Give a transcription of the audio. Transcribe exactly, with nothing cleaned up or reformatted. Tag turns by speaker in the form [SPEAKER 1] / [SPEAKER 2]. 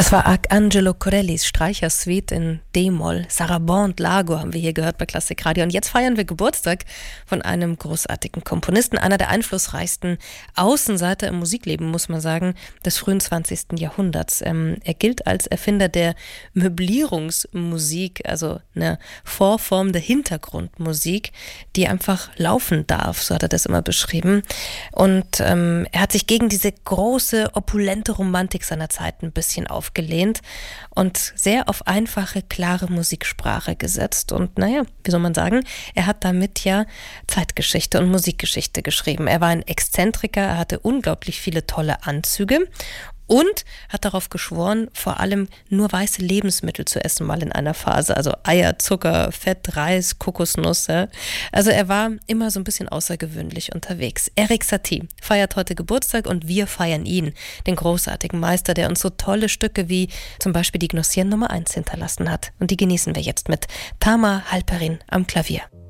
[SPEAKER 1] Das war Arcangelo Corellis Streichersuite in D-Moll. Sarabande Lago haben wir hier gehört bei Klassikradio. Und jetzt feiern wir Geburtstag von einem großartigen Komponisten, einer der einflussreichsten Außenseiter im Musikleben, muss man sagen, des frühen zwanzigsten Jahrhunderts. Ähm, er gilt als Erfinder der Möblierungsmusik, also eine Vorform der Hintergrundmusik, die einfach laufen darf, so hat er das immer beschrieben. Und ähm, er hat sich gegen diese große, opulente Romantik seiner Zeit ein bisschen aufgelehnt und sehr auf einfache, klare Musiksprache gesetzt. Und naja, wie soll man sagen, er hat damit ja Zeitgeschichte und Musikgeschichte geschrieben. Er war ein Exzentriker, er hatte unglaublich viele tolle Anzüge und hat darauf geschworen, vor allem nur weiße Lebensmittel zu essen, mal in einer Phase. Also Eier, Zucker, Fett, Reis, Kokosnuss. Ja. Also er war immer so ein bisschen außergewöhnlich unterwegs. Erik Satie feiert heute Geburtstag und wir feiern ihn, den großartigen Meister, der uns so tolle Stücke wie zum Beispiel die Gnossienne Nummer eins hinterlassen hat. Und die genießen wir jetzt mit Tama Halperin am Klavier.